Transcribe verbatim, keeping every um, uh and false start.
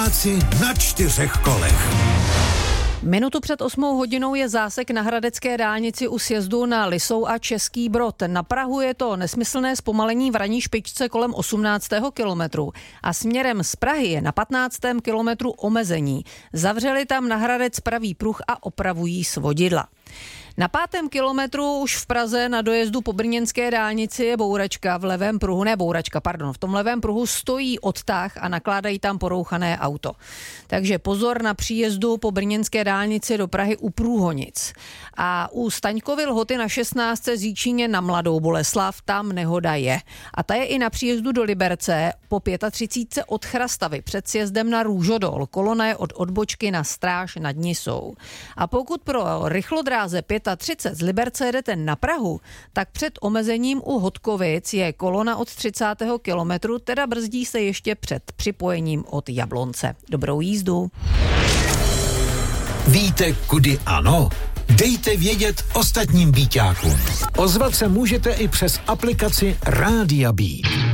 Pražáci na čtyřech kolech. Minutu před osmou hodinou je zásek na hradecké dálnici u sjezdu na Lisou a Český Brod. Na Prahu je to nesmyslné zpomalení v ranní špičce kolem osmnáctého kilometru a směrem z Prahy je na patnáctém kilometru omezení. Zavřeli tam na Hradec pravý pruh a opravují svodidla. Na pátém kilometru už v Praze na dojezdu po brněnské dálnici je bouračka v levém pruhu, ne bouračka, pardon, v tom levém pruhu stojí odtah a nakládají tam porouchané auto. Takže pozor na příjezdu po brněnské dálnici do Prahy u Průhonic. A u Staňkovy Lhoty na šestnáctce z Jíčíně na Mladou Boleslav tam nehoda je. A ta je i na příjezdu do Liberce po třicítce pět od Chrastavy před sjezdem na Růžodol. Kolona je od odbočky na Stráž nad Nisou. A pokud pro rychlodráze třicet pět z Liberce jdete na Prahu, tak před omezením u Hodkovic je kolona od třicátého kilometru, teda brzdí se ještě před připojením od Jablonce. Dobrou jízdu. Víte, kudy ano? Dejte vědět ostatním Bíťákům. Ozvat se můžete i přes aplikaci Rádia Beat.